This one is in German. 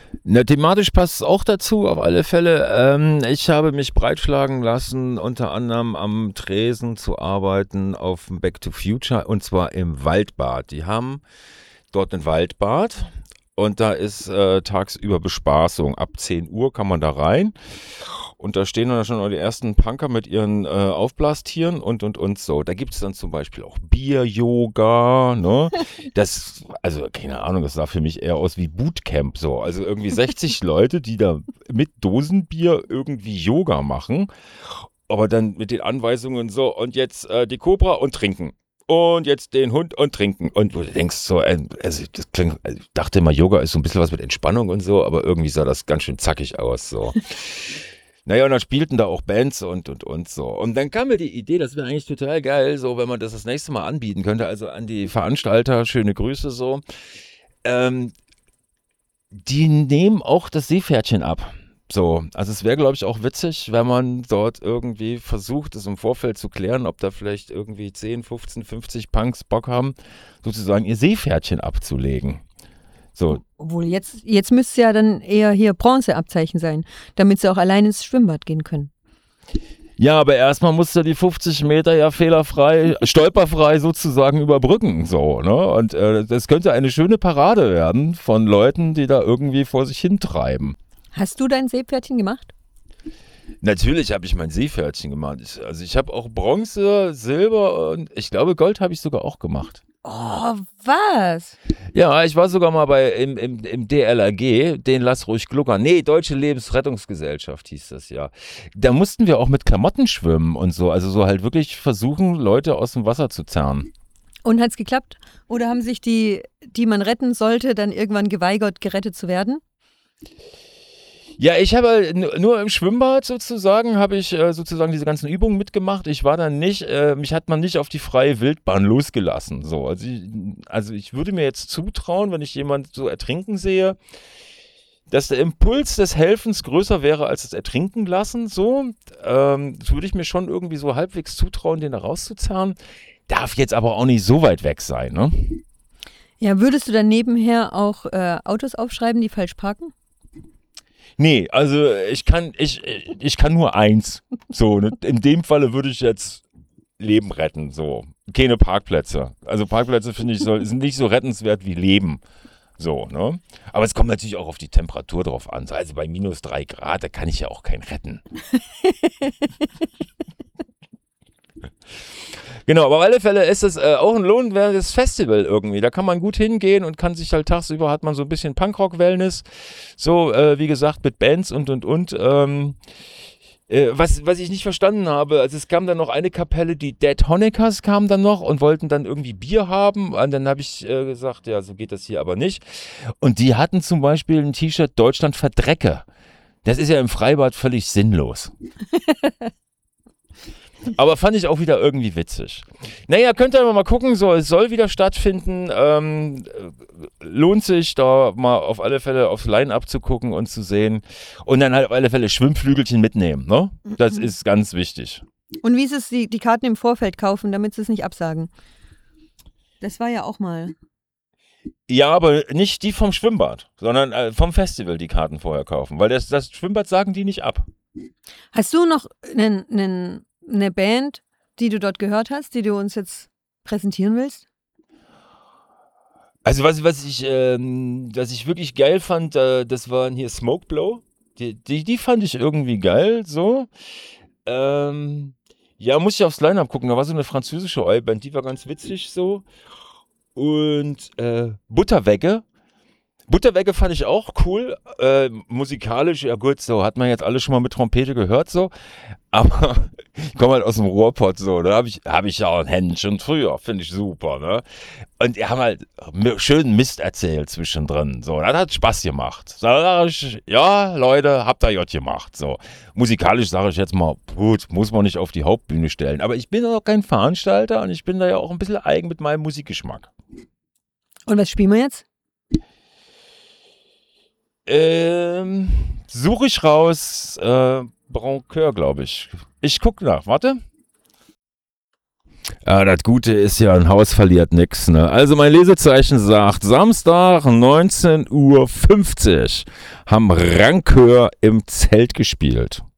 Na, thematisch passt es auch dazu, auf alle Fälle. Ich habe mich breitschlagen lassen, unter anderem am Tresen zu arbeiten auf dem Back to Future und zwar im Waldbad. Die haben dort ein Waldbad und da ist tagsüber Bespaßung. Ab 10 Uhr kann man da rein und da stehen dann schon die ersten Punker mit ihren Aufblastieren und so. Da gibt es dann zum Beispiel auch Bier-Yoga, ne? Das, also keine Ahnung, das sah für mich eher aus wie Bootcamp so. Also irgendwie 60 Leute, die da mit Dosenbier irgendwie Yoga machen, aber dann mit den Anweisungen so und jetzt die Cobra und trinken. Und jetzt den Hund und trinken. Und du denkst so, also das klingt, also ich dachte immer, Yoga ist so ein bisschen was mit Entspannung und so, aber irgendwie sah das ganz schön zackig aus. So. Naja, und dann spielten da auch Bands und so. Und dann kam mir die Idee, das wäre eigentlich total geil, so wenn man das nächste Mal anbieten könnte, also an die Veranstalter, schöne Grüße so. Ähm, Die nehmen auch das Seepferdchen ab. So, also es wäre, glaube ich, auch witzig, wenn man dort irgendwie versucht, es im Vorfeld zu klären, ob da vielleicht irgendwie 10, 15, 50 Punks Bock haben, sozusagen ihr Seepferdchen abzulegen. So, Obwohl, jetzt müsste es ja dann eher hier Bronzeabzeichen sein, damit sie auch allein ins Schwimmbad gehen können. ja, aber erstmal musst du die 50 Meter ja fehlerfrei, stolperfrei sozusagen überbrücken, so, ne? Und das könnte eine schöne Parade werden von Leuten, die da irgendwie vor sich hintreiben. Hast du dein Seepferdchen gemacht? Natürlich habe ich mein Seepferdchen gemacht. Also ich habe auch Bronze, Silber und ich glaube Gold habe ich sogar auch gemacht. Oh, was? Ja, ich war sogar mal im DLRG, den Lass ruhig gluckern. Nee, Deutsche Lebensrettungsgesellschaft hieß das ja. Da mussten wir auch mit Klamotten schwimmen und so. Also so halt wirklich versuchen, Leute aus dem Wasser zu zerren. Und hat's geklappt? Oder haben sich die man retten sollte, dann irgendwann geweigert, gerettet zu werden? Ja, ich habe halt nur im Schwimmbad sozusagen, habe ich sozusagen diese ganzen Übungen mitgemacht. Ich war dann nicht, mich hat man nicht auf die freie Wildbahn losgelassen. So, also ich würde mir jetzt zutrauen, wenn ich jemanden so ertrinken sehe, dass der Impuls des Helfens größer wäre als das Ertrinken lassen. So, das würde ich mir schon irgendwie so halbwegs zutrauen, den da rauszuzerren. Darf jetzt aber auch nicht so weit weg sein, ne? Ja, würdest du dann nebenher auch Autos aufschreiben, die falsch parken? Nee, also ich kann nur eins. So, ne? In dem Falle würde ich jetzt Leben retten. So, keine Parkplätze. Also Parkplätze finde ich sind nicht so rettenswert wie Leben. So, ne? Aber es kommt natürlich auch auf die Temperatur drauf an. Also bei -3 Grad, da kann ich ja auch keinen retten. Genau, aber auf alle Fälle ist es auch ein lohnenswertes Festival irgendwie. Da kann man gut hingehen und kann sich halt tagsüber hat man so ein bisschen Punkrock-Wellness. So, wie gesagt, mit Bands und. Was ich nicht verstanden habe, also es kam dann noch eine Kapelle, die Dead Honeckers kamen dann noch und wollten dann irgendwie Bier haben. Und dann habe ich gesagt, ja, so geht das hier aber nicht. Und die hatten zum Beispiel ein T-Shirt Deutschland verdrecke. Das ist ja im Freibad völlig sinnlos. Aber fand ich auch wieder irgendwie witzig. Naja, könnt ihr mal gucken, so, es soll wieder stattfinden. Lohnt sich da mal auf alle Fälle aufs Line-Up zu gucken und zu sehen. Und dann halt auf alle Fälle Schwimmflügelchen mitnehmen, ne? Das ist ganz wichtig. Und wie ist es, die Karten im Vorfeld kaufen, damit sie es nicht absagen? Das war ja auch mal. Ja, aber nicht die vom Schwimmbad, sondern vom Festival die Karten vorher kaufen. Weil das Schwimmbad sagen die nicht ab. Hast du noch eine Band, die du dort gehört hast, die du uns jetzt präsentieren willst? Also was ich wirklich geil fand, das waren hier Smokeblow. Die fand ich irgendwie geil, so. Ja, muss ich aufs Line-Up gucken. Da war so eine französische Oi-Band, die war ganz witzig so. Und Butterwegge. Butterwegge fand ich auch cool. Musikalisch, ja gut, so hat man jetzt alles schon mal mit Trompete gehört, so. Aber ich komme halt aus dem Ruhrpott, so. Da hab ich ja auch ein Händchen früher, finde ich super, ne? Und die haben halt schön Mist erzählt zwischendrin, so. Das hat Spaß gemacht. Da sag ich, ja, Leute, habt ihr J gemacht, so. Musikalisch sage ich jetzt mal, gut, muss man nicht auf die Hauptbühne stellen. Aber ich bin doch kein Veranstalter und ich bin da ja auch ein bisschen eigen mit meinem Musikgeschmack. Und was spielen wir jetzt? Suche ich raus, Broncoeur, glaube ich. Ich gucke nach, warte. Ja, das Gute ist ja, ein Haus verliert nichts. Ne? Also mein Lesezeichen sagt, Samstag 19:50 Uhr haben Rancœur im Zelt gespielt.